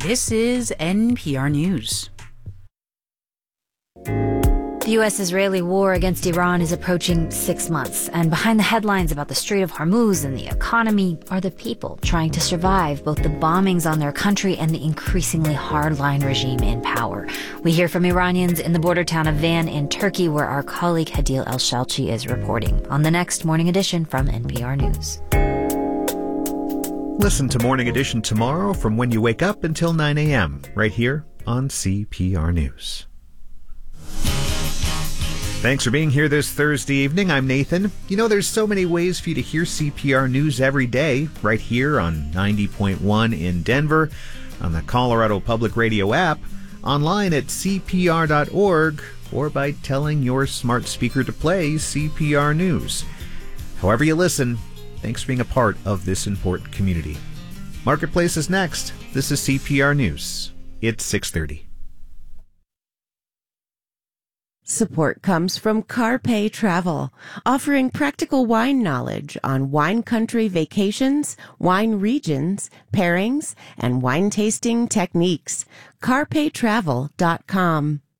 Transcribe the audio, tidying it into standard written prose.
This is NPR News. The U.S.-Israeli war against Iran is approaching 6 months, and behind the headlines about the Strait of Hormuz and the economy are the people trying to survive both the bombings on their country and the increasingly hardline regime in power. We hear from Iranians in the border town of Van in Turkey, where our colleague Hadil El-Shalchi is reporting on the next Morning Edition from NPR News. Listen to Morning Edition tomorrow from when you wake up until 9 a.m. right here on CPR News. Thanks for being here this Thursday evening. I'm Nathan. You know, there's so many ways for you to hear CPR News every day, right here on 90.1 in Denver, on the Colorado Public Radio app, online at cpr.org, or by telling your smart speaker to play CPR News. However you listen, thanks for being a part of this important community. Marketplace is next. This is CPR News. It's 6:30. Support comes from Carpe Travel, offering practical wine knowledge on wine country vacations, wine regions, pairings, and wine tasting techniques. CarpeTravel.com.